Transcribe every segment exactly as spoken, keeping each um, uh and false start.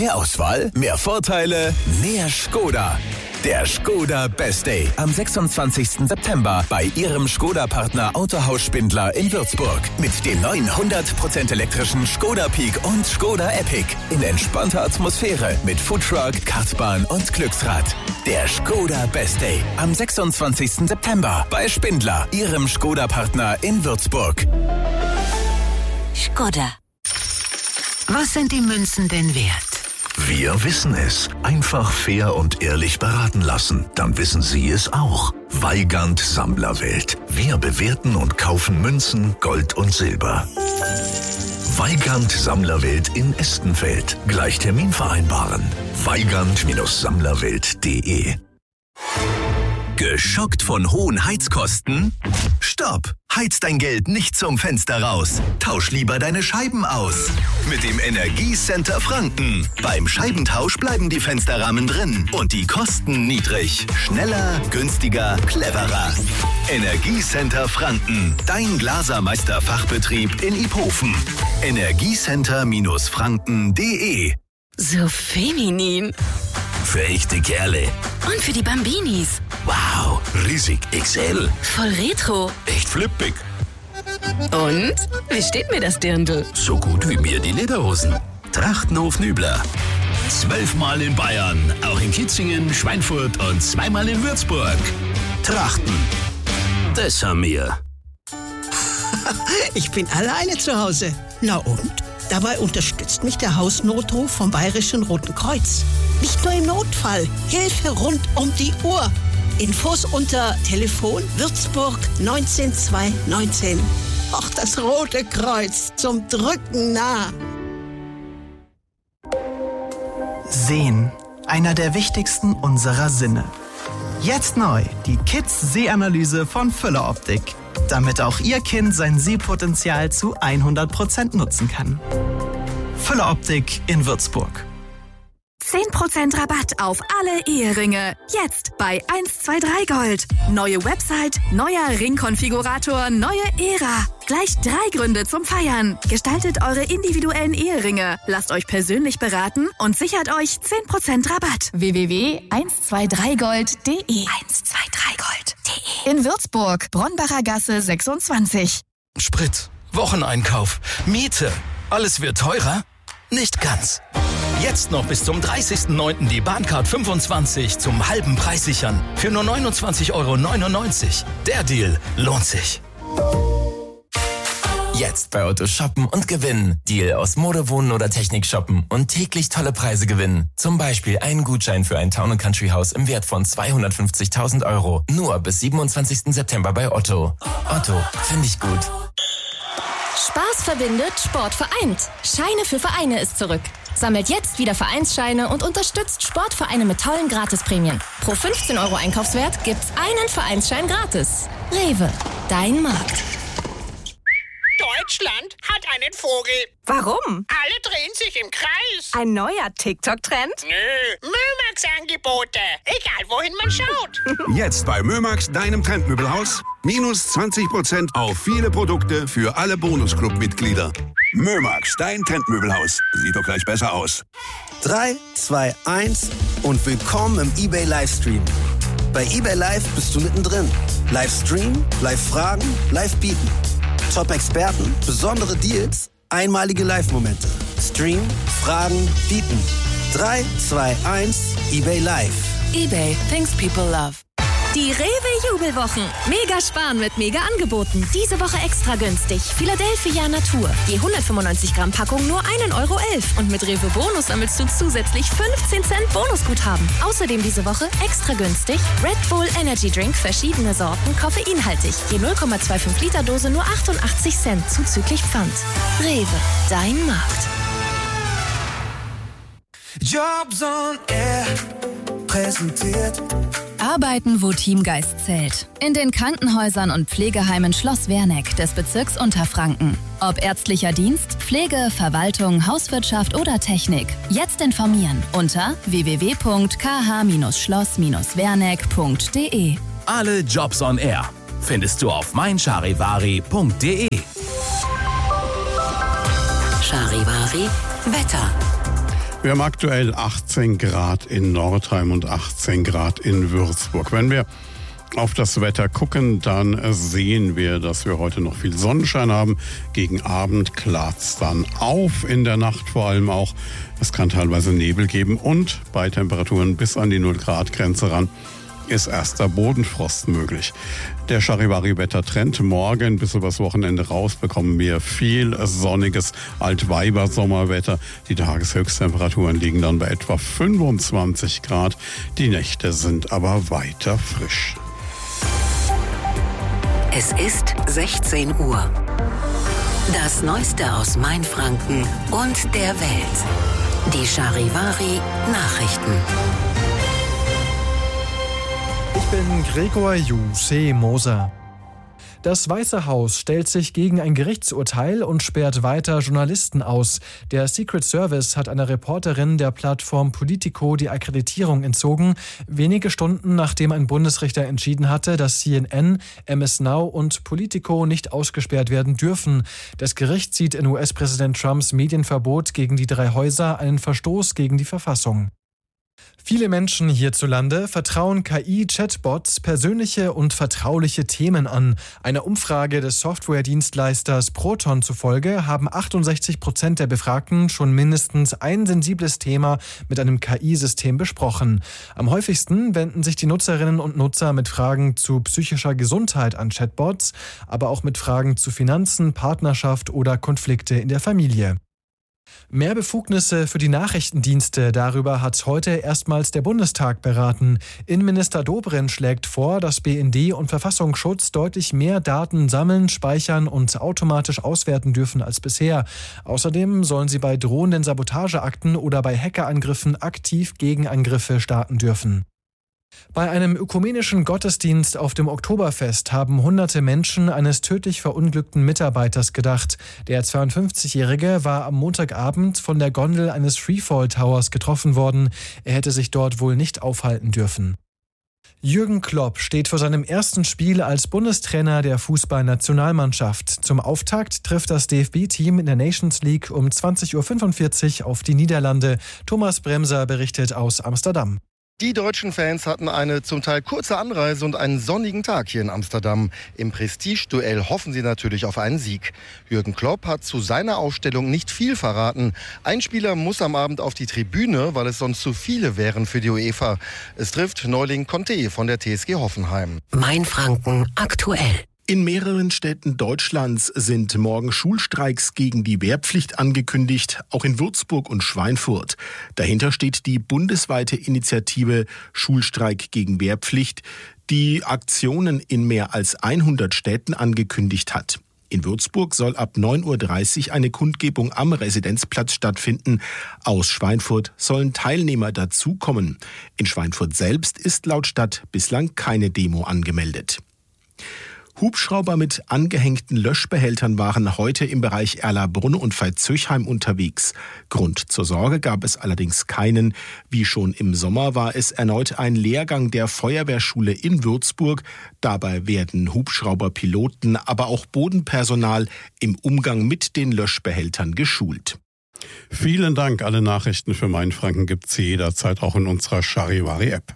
Mehr Auswahl, mehr Vorteile, mehr Škoda. Der Škoda Best Day am sechsundzwanzigsten September bei Ihrem Škoda-Partner Autohaus Spindler in Würzburg. Mit dem neuen hundert Prozent elektrischen Škoda Peak und Škoda Epic. In entspannter Atmosphäre mit Foodtruck, Kartbahn und Glücksrad. Der Škoda Best Day am sechsundzwanzigsten September bei Spindler, Ihrem Škoda-Partner in Würzburg. Škoda. Was sind die Münzen denn wert? Wir wissen es. Einfach fair und ehrlich beraten lassen. Dann wissen Sie es auch. Weigand Sammlerwelt. Wir bewerten und kaufen Münzen, Gold und Silber. Weigand Sammlerwelt in Estenfeld. Gleich Termin vereinbaren. weigand Sammlerwelt punkt de. Geschockt von hohen Heizkosten? Stopp! Heiz dein Geld nicht zum Fenster raus. Tausch lieber deine Scheiben aus. Mit dem Energiecenter Franken. Beim Scheibentausch bleiben die Fensterrahmen drin und die Kosten niedrig. Schneller, günstiger, cleverer. Energiecenter Franken. Dein Glasermeister-Fachbetrieb in Iphofen. Energiecenter Franken punkt de. So feminin. Für echte Kerle. Und für die Bambinis. Wow, riesig X L. Voll retro. Echt flippig. Und? Wie steht mir das Dirndl? So gut wie mir die Lederhosen. Trachtenhof Nübler. Zwölfmal in Bayern, auch in Kitzingen, Schweinfurt und zweimal in Würzburg. Trachten. Das haben wir. Ich bin alleine zu Hause. Na und? Dabei unterstützt mich der Hausnotruf vom Bayerischen Roten Kreuz. Nicht nur im Notfall, Hilfe rund um die Uhr. Infos unter Telefon Würzburg neunzehn zwei neunzehn. Ach, das Rote Kreuz, zum Drücken nah. Sehen, einer der wichtigsten unserer Sinne. Jetzt neu, die Kids-Sehanalyse von Füller Optik. Damit auch Ihr Kind sein Sehpotenzial zu hundert Prozent nutzen kann. Füller Optik in Würzburg. zehn Prozent Rabatt auf alle Eheringe. Jetzt bei eins zwei drei Gold. Neue Website, neuer Ringkonfigurator, neue Ära. Gleich drei Gründe zum Feiern. Gestaltet eure individuellen Eheringe. Lasst euch persönlich beraten und sichert euch zehn Prozent Rabatt. w w w punkt eins zwei drei gold punkt de eins zwei drei gold punkt de In Würzburg, Bronbacher Gasse sechsundzwanzig. Sprit, Wocheneinkauf, Miete. Alles wird teurer? Nicht ganz. Jetzt noch bis zum dreißigsten neunten die Bahncard fünfundzwanzig zum halben Preis sichern. Für nur neunundzwanzig Euro neunundneunzig. Der Deal lohnt sich. Jetzt bei Otto shoppen und gewinnen. Deal aus Mode, Wohnen oder Technik shoppen und täglich tolle Preise gewinnen. Zum Beispiel einen Gutschein für ein Town and Country Haus im Wert von zweihundertfünfzigtausend Euro. Nur bis siebenundzwanzigsten September bei Otto. Otto, finde ich gut. Spaß verbindet, Sport vereint. Scheine für Vereine ist zurück. Sammelt jetzt wieder Vereinsscheine und unterstützt Sportvereine mit tollen Gratisprämien. Pro fünfzehn Euro Einkaufswert gibt's einen Vereinsschein gratis. Rewe, dein Markt. Deutschland hat einen Vogel. Warum? Alle drehen sich im Kreis. Ein neuer TikTok-Trend? Nö, Mömax-Angebote. Egal, wohin man schaut. Jetzt bei Mömax, deinem Trendmöbelhaus. Minus zwanzig Prozent auf viele Produkte für alle Bonusclub-Mitglieder. Mömax, dein Trendmöbelhaus. Sieht doch gleich besser aus. drei, zwei, eins und willkommen im eBay Livestream. Bei eBay Live bist du mittendrin. Livestream, Live-Fragen, Live-Bieten. Top-Experten, besondere Deals, einmalige Live-Momente. Stream, Fragen, Bieten. drei, zwei, eins, eBay Live. eBay, things people love. Die Rewe-Jubelwochen. Mega sparen mit Mega-Angeboten. Diese Woche extra günstig. Philadelphia Natur. Die hundertfünfundneunzig Gramm Packung nur ein Euro elf. Und mit Rewe Bonus sammelst du zusätzlich fünfzehn Cent Bonusguthaben. Außerdem diese Woche extra günstig Red Bull Energy Drink, verschiedene Sorten, koffeinhaltig. Die null Komma fünfundzwanzig Liter Dose nur achtundachtzig Cent zuzüglich Pfand. Rewe, dein Markt. Jobs on Air präsentiert. Arbeiten, wo Teamgeist zählt. In den Krankenhäusern und Pflegeheimen Schloss Werneck des Bezirks Unterfranken. Ob ärztlicher Dienst, Pflege, Verwaltung, Hauswirtschaft oder Technik. Jetzt informieren unter w w w punkt k h schloss werneck punkt de. Alle Jobs on Air findest du auf mein charivari punkt de. Charivari Wetter. Wir haben aktuell achtzehn Grad in Nordheim und achtzehn Grad in Würzburg. Wenn wir auf das Wetter gucken, dann sehen wir, dass wir heute noch viel Sonnenschein haben. Gegen Abend klart's dann auf, in der Nacht vor allem auch. Es kann teilweise Nebel geben und bei Temperaturen bis an die null Grad Grenze ran ist erster Bodenfrost möglich. Der Charivari-Wettertrend: morgen bis übers Wochenende raus bekommen wir viel sonniges Altweiber-Sommerwetter. Die Tageshöchsttemperaturen liegen dann bei etwa fünfundzwanzig Grad. Die Nächte sind aber weiter frisch. Es ist sechzehn Uhr. Das Neueste aus Mainfranken und der Welt. Die Charivari-Nachrichten. Ich bin Gregor Juseh Moser. Das Weiße Haus stellt sich gegen ein Gerichtsurteil und sperrt weiter Journalisten aus. Der Secret Service hat einer Reporterin der Plattform Politico die Akkreditierung entzogen, wenige Stunden nachdem ein Bundesrichter entschieden hatte, dass C N N, M S Now und Politico nicht ausgesperrt werden dürfen. Das Gericht sieht in U S-Präsident Trumps Medienverbot gegen die drei Häuser einen Verstoß gegen die Verfassung. Viele Menschen hierzulande vertrauen K I-Chatbots persönliche und vertrauliche Themen an. Einer Umfrage des Softwaredienstleisters Proton zufolge haben achtundsechzig Prozent der Befragten schon mindestens ein sensibles Thema mit einem K I-System besprochen. Am häufigsten wenden sich die Nutzerinnen und Nutzer mit Fragen zu psychischer Gesundheit an Chatbots, aber auch mit Fragen zu Finanzen, Partnerschaft oder Konflikte in der Familie. Mehr Befugnisse für die Nachrichtendienste, darüber hat heute erstmals der Bundestag beraten. Innenminister Dobrindt schlägt vor, dass B N D und Verfassungsschutz deutlich mehr Daten sammeln, speichern und automatisch auswerten dürfen als bisher. Außerdem sollen sie bei drohenden Sabotageakten oder bei Hackerangriffen aktiv Gegenangriffe starten dürfen. Bei einem ökumenischen Gottesdienst auf dem Oktoberfest haben hunderte Menschen eines tödlich verunglückten Mitarbeiters gedacht. Der zweiundfünfzigjährige war am Montagabend von der Gondel eines Freefall Towers getroffen worden. Er hätte sich dort wohl nicht aufhalten dürfen. Jürgen Klopp steht vor seinem ersten Spiel als Bundestrainer der Fußballnationalmannschaft. Zum Auftakt trifft das D F B-Team in der Nations League um zwanzig Uhr fünfundvierzig auf die Niederlande. Thomas Bremser berichtet aus Amsterdam. Die deutschen Fans hatten eine zum Teil kurze Anreise und einen sonnigen Tag hier in Amsterdam. Im Prestigeduell hoffen sie natürlich auf einen Sieg. Jürgen Klopp hat zu seiner Aufstellung nicht viel verraten. Ein Spieler muss am Abend auf die Tribüne, weil es sonst zu viele wären für die UEFA. Es trifft Neuling Conte von der T S G Hoffenheim. Mainfranken aktuell. In mehreren Städten Deutschlands sind morgen Schulstreiks gegen die Wehrpflicht angekündigt, auch in Würzburg und Schweinfurt. Dahinter steht die bundesweite Initiative Schulstreik gegen Wehrpflicht, die Aktionen in mehr als hundert Städten angekündigt hat. In Würzburg soll ab neun Uhr dreißig eine Kundgebung am Residenzplatz stattfinden. Aus Schweinfurt sollen Teilnehmer dazukommen. In Schweinfurt selbst ist laut Stadt bislang keine Demo angemeldet. Hubschrauber mit angehängten Löschbehältern waren heute im Bereich Erlabrunn und Veitshöchheim unterwegs. Grund zur Sorge gab es allerdings keinen. Wie schon im Sommer war es erneut ein Lehrgang der Feuerwehrschule in Würzburg. Dabei werden Hubschrauberpiloten, aber auch Bodenpersonal im Umgang mit den Löschbehältern geschult. Vielen Dank. Alle Nachrichten für Mainfranken gibt's jederzeit auch in unserer Charivari-App.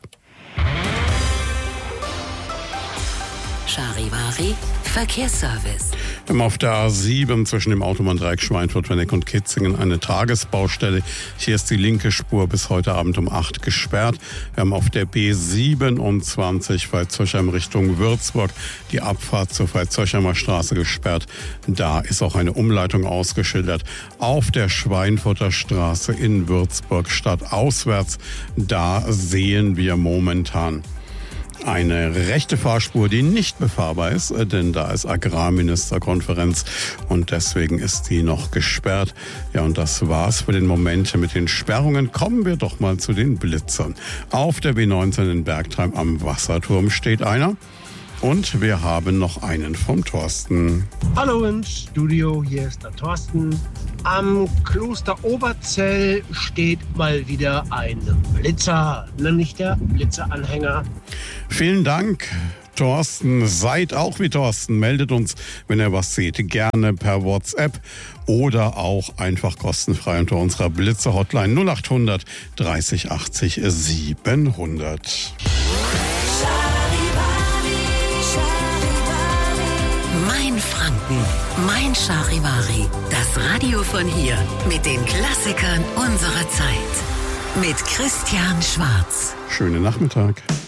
Charivari Verkehrsservice. Wir haben auf der A sieben zwischen dem Autobahndreieck Schweinfurt, Wenneck und Kitzingen eine Tagesbaustelle. Hier ist die linke Spur bis heute Abend um acht gesperrt. Wir haben auf der B siebenundzwanzig Veitshöchheim Richtung Würzburg die Abfahrt zur Veitshöchheimer Straße gesperrt. Da ist auch eine Umleitung ausgeschildert. Auf der Schweinfurter Straße in Würzburg stadtauswärts, da sehen wir momentan eine rechte Fahrspur, die nicht befahrbar ist, denn da ist Agrarministerkonferenz und deswegen ist die noch gesperrt. Ja, und das war's für den Moment mit den Sperrungen. Kommen wir doch mal zu den Blitzern. Auf der B neunzehn in Bergheim am Wasserturm steht einer. Und wir haben noch einen vom Thorsten. Hallo ins Studio, hier ist der Thorsten. Am Kloster Oberzell steht mal wieder ein Blitzer, nämlich der Blitzeranhänger. Vielen Dank. Thorsten. Seid auch wie Thorsten. Meldet uns, wenn ihr was seht, gerne per WhatsApp oder auch einfach kostenfrei unter unserer Blitze-Hotline null acht hundert dreißig achtzig siebenhundert. Mein Franken, mein Charivari. Das Radio von hier mit den Klassikern unserer Zeit. Mit Christian Schwarz. Schönen Nachmittag.